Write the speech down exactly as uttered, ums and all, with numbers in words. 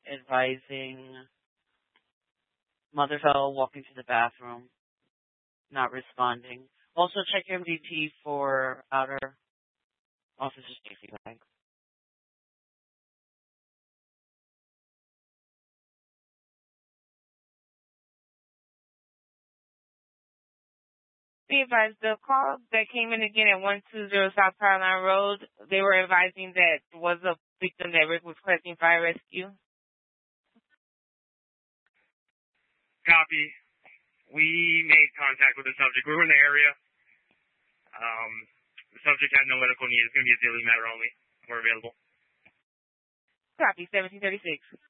advising mother fell walking to the bathroom, not responding. Also check your M D T for outer officer safety bag. Be advised, the call that came in again at one two zero South Carolina Road, they were advising that was a victim that was requesting fire rescue. Copy. We made contact with the subject. We were in the area. Um, the subject had no medical need. It's going to be a daily matter only. We're available. Copy, seventeen thirty-six.